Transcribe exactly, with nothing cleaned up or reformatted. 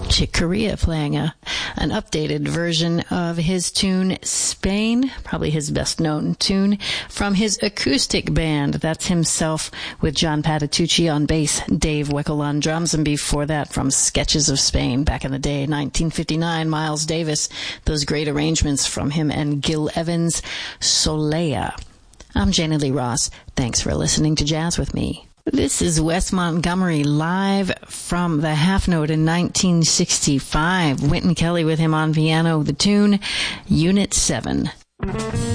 Chick Corea playing a an updated version of his tune Spain, probably his best known tune, from his acoustic band. That's himself with John Patitucci on bass, Dave Weckl on drums, and before that from Sketches of Spain back in the day, nineteen fifty-nine, Miles Davis, those great arrangements from him and Gil Evans, Solea. I'm Janie Lee Ross. Thanks for listening to Jazz with me. This is Wes Montgomery live from the Half Note in nineteen sixty-five. Wynton Kelly with him on piano, the tune Unit seven.